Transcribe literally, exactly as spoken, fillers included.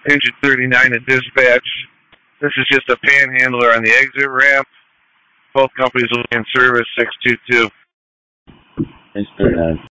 Engine thirty-nine at dispatch. This is just a panhandler on the exit ramp. Both companies will be in service six two two. Engine thirty-nine.